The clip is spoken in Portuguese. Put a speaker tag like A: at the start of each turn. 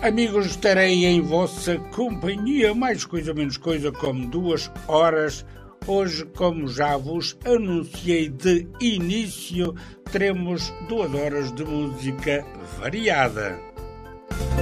A: Amigos, estarei em vossa companhia, mais coisa menos coisa, como 2 horas. Hoje, como já vos anunciei de início, teremos 2 horas de música variada.